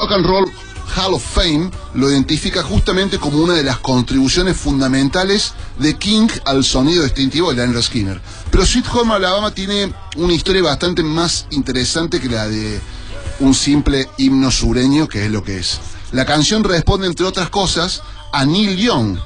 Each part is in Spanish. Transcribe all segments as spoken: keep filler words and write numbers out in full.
Rock and Roll Hall of Fame lo identifica justamente como una de las contribuciones fundamentales de King al sonido distintivo de Lynyrd Skynyrd. Pero Sweet Home Alabama tiene una historia bastante más interesante que la de un simple himno sureño, que es lo que es. La canción responde, entre otras cosas, a Neil Young,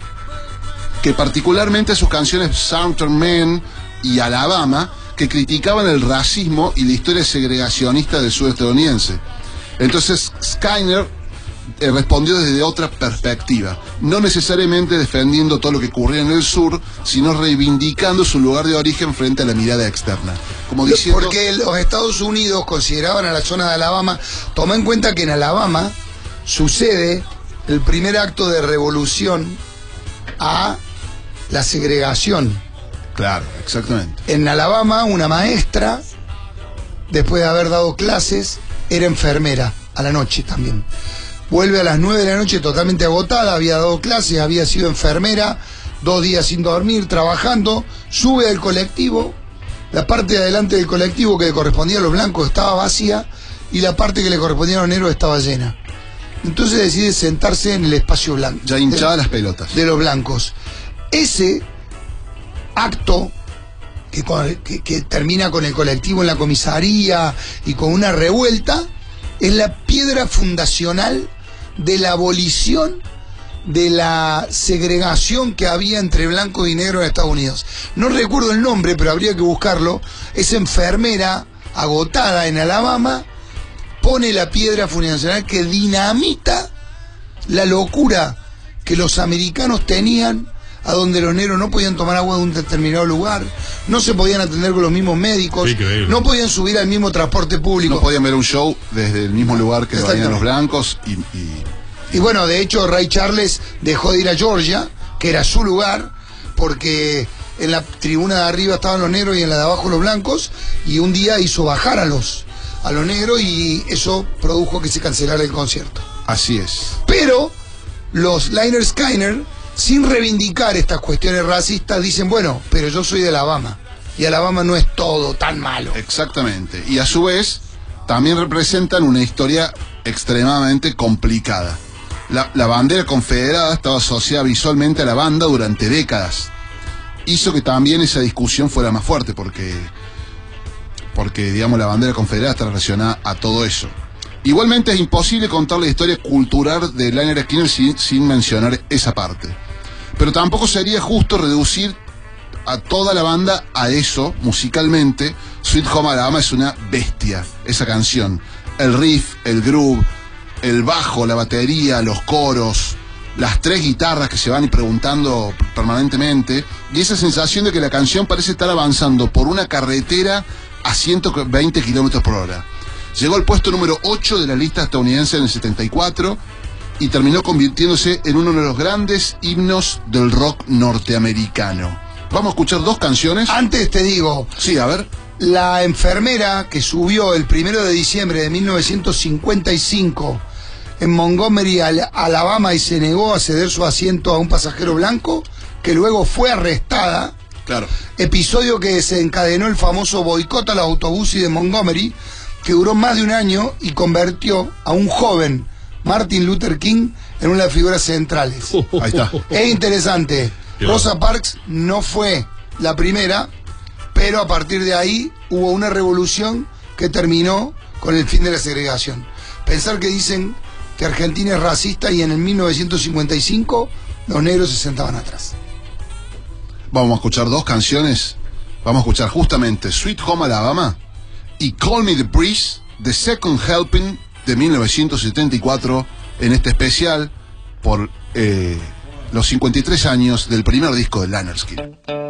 que particularmente sus canciones Southern Man y Alabama, que criticaban el racismo y la historia segregacionista del sur estadounidense. Entonces Skynyrd eh, respondió desde otra perspectiva, no necesariamente defendiendo todo lo que ocurría en el sur, sino reivindicando su lugar de origen frente a la mirada externa. Como diciendo... Porque los Estados Unidos consideraban a la zona de Alabama, toma en cuenta que en Alabama sucede el primer acto de revolución a la segregación. Claro, exactamente. En Alabama, una maestra, después de haber dado clases, era enfermera a la noche también. Vuelve a las nueve de la noche totalmente agotada, había dado clases, había sido enfermera, dos días sin dormir, trabajando, sube al colectivo, la parte de adelante del colectivo que le correspondía a los blancos estaba vacía y la parte que le correspondía a los negros estaba llena. Entonces decide sentarse en el espacio blanco. Ya hinchaba las pelotas. De los blancos. Ese acto que, que, que termina con el colectivo en la comisaría y con una revuelta es la piedra fundacional de la abolición de la segregación que había entre blancos y negros en Estados Unidos. No recuerdo el nombre, pero habría que buscarlo. Esa enfermera agotada en Alabama pone la piedra fundacional que dinamita la locura que los americanos tenían, a donde los negros no podían tomar agua de un determinado lugar, no se podían atender con los mismos médicos, no podían subir al mismo transporte público. No podían ver un show desde el mismo lugar que veían los blancos. Y, y... y bueno, de hecho Ray Charles dejó de ir a Georgia, que era su lugar, porque en la tribuna de arriba estaban los negros y en la de abajo los blancos, y un día hizo bajar a los, a los negros y eso produjo que se cancelara el concierto. Así es. Pero los Lynyrd Skynyrd, sin reivindicar estas cuestiones racistas, dicen, bueno, pero yo soy de Alabama, y Alabama no es todo tan malo. Exactamente, y a su vez también representan una historia extremadamente complicada. La, la bandera confederada estaba asociada visualmente a la banda durante décadas. Hizo que también esa discusión fuera más fuerte, porque, porque digamos, la bandera confederada está relacionada a todo eso. Igualmente es imposible contar la historia cultural de Lynyrd Skynyrd sin, sin mencionar esa parte. Pero tampoco sería justo reducir a toda la banda a eso musicalmente. Sweet Home Alabama es una bestia, esa canción. El riff, el groove, el bajo, la batería, los coros, las tres guitarras que se van preguntando permanentemente, y esa sensación de que la canción parece estar avanzando por una carretera a ciento veinte kilómetros por hora. Llegó al puesto número ocho de la lista estadounidense en el setenta y cuatro y terminó convirtiéndose en uno de los grandes himnos del rock norteamericano. Vamos a escuchar dos canciones. Antes te digo... Sí, a ver. La enfermera que subió el primero de diciembre de mil novecientos cincuenta y cinco en Montgomery, Alabama, y se negó a ceder su asiento a un pasajero blanco, que luego fue arrestada. Claro. Episodio que desencadenó el famoso boicot a los autobuses de Montgomery, que duró más de un año y convirtió a un joven Martin Luther King en una de las figuras centrales. Ahí está. Es interesante. Rosa Parks no fue la primera, pero a partir de ahí hubo una revolución que terminó con el fin de la segregación. Pensar que dicen que Argentina es racista y en el mil novecientos cincuenta y cinco los negros se sentaban atrás. Vamos a escuchar dos canciones. Vamos a escuchar justamente Sweet Home Alabama y Call Me the Breeze, The Second Helping de mil novecientos setenta y cuatro, en este especial por eh, los cincuenta y tres años del primer disco de Lynyrd Skynyrd.